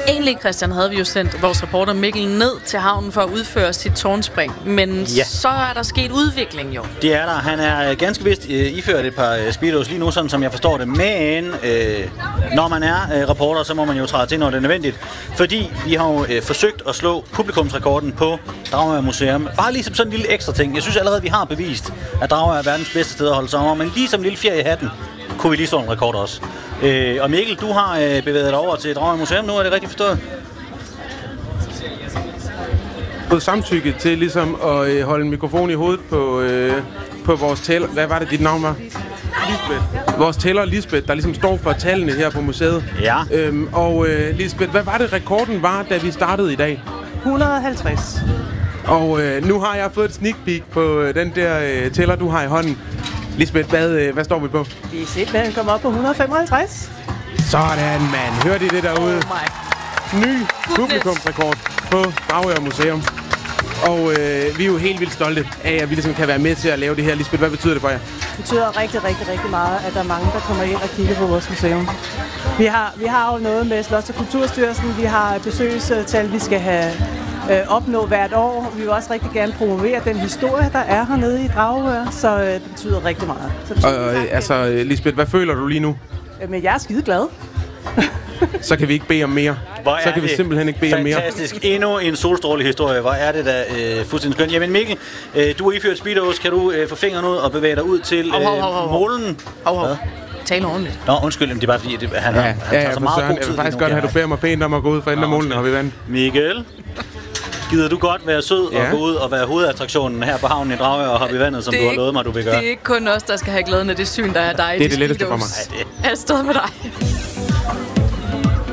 Egentlig, Christian, havde vi jo sendt vores reporter Mikkel ned til havnen for at udføre sit tårnspring. Men så er der sket udvikling jo. Det er der. Han er ganske vist iført et par speedos lige nu, sådan som jeg forstår det. Men når man er reporter, så må man jo træde til, når det er nødvendigt. Fordi vi har jo forsøgt at slå publikumsrekorden på Dragør Museum. Bare lige som sådan en lille ekstra ting. Jeg synes allerede, vi har bevist, at Dragør er verdens bedste sted at holde sommer. Men lige som en lille fjer i hatten, kunne vi lige slå en rekord også. Og Mikkel, du har bevæget dig over til Dragør Museum nu, er det rigtigt forstået? Fået samtykke til ligesom at holde en mikrofon i hovedet på vores tæller. Hvad var det, dit navn var? Lisbeth. Vores tæller Lisbeth, der ligesom står for tallene her på museet. Ja. Lisbeth, hvad var det rekorden var, da vi startede i dag? 150. Og nu har jeg fået et sneak peek på den der tæller, du har i hånden. Lisbeth, hvad står vi på? Vi er simpelthen kommet op på 155. Sådan, mand. Hørte I det derude? Ny publikumsrekord på Dragør Museum. Og vi er jo helt vildt stolte af, at vi ligesom kan være med til at lave det her. Lisbeth, hvad betyder det for jer? Det betyder rigtig, rigtig, rigtig meget, at der er mange, der kommer ind og kigger på vores museum. Vi har jo noget med Slots- og Kulturstyrelsen. Vi har besøgstal, vi skal have opnå hvert år. Vi vil også rigtig gerne promovere den historie, der er hernede i Dragør, så det betyder rigtig meget. Lisbeth, hvad føler du lige nu? Men jeg er skide glad. Så kan vi ikke bede om mere. Så kan vi simpelthen ikke bede om mere. Fantastisk. Endnu en solstrålehistorie. Hvor er det da fuldstændig skønt. Jamen Mikkel, du er iført speedos. Kan du få fingeren ud og bevæge dig ud til målen? Tale ordentligt. Nå, undskyld, det er bare fordi, han tager så meget god tid. Jeg vil faktisk godt have, at du beder mig pænt om at gå ud for enden af målen, når vi vandt. Mikkel, gider du godt være sød og gå ud og være hovedattraktionen her på havnen i Dragør og hoppe i vandet, som du har lovet mig, du vil gøre? Det er ikke kun os, der skal have glæden af det syn, der er dig. Det er det letteste for mig. Afsted med dig.